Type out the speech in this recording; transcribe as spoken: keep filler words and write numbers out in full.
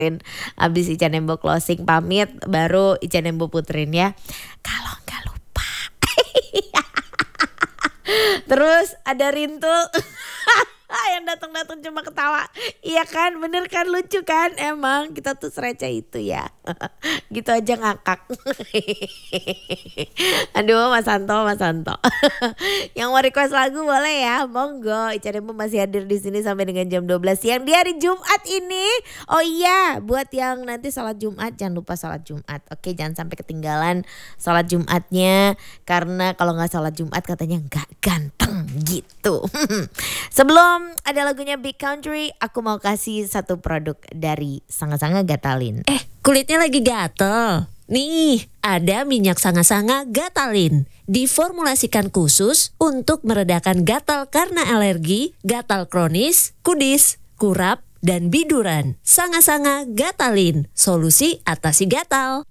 Abis Ica Nembo closing pamit, baru Ica Nembo puterin ya. Kalau nggak lupa. Terus ada Rintul. Yang datang-datang cuma ketawa. Iya kan, bener kan, lucu kan. Emang kita tuh sereceh itu ya. Gitu aja ngakak. Aduh Mas Santo, Mas Santo. Yang mau request lagu boleh ya, monggo. Ica Nembo masih hadir di sini sampai dengan jam dua belas siang di hari Jumat ini. Oh iya, buat yang nanti salat Jumat jangan lupa salat Jumat. Oke, jangan sampai ketinggalan salat Jumatnya, karena kalau nggak salat Jumat katanya nggak ganteng gitu. Sebelum ada lagunya Big Country, aku mau kasih satu produk dari Sanga-Sanga Gatalin. Eh, kulitnya lagi gatel. Nih, ada minyak Sanga-Sanga Gatalin. Diformulasikan khusus untuk meredakan gatal karena alergi, gatal kronis, kudis, kurap, dan biduran. Sanga-Sanga Gatalin, solusi atasi gatal.